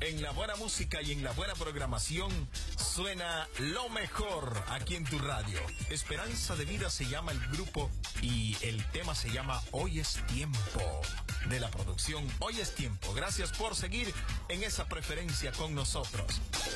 En la buena música y en la buena programación suena lo mejor aquí en tu radio. Esperanza de Vida se llama el grupo y el tema se llama Hoy es Tiempo. De la producción Hoy es Tiempo. Gracias por seguir en esa preferencia con nosotros.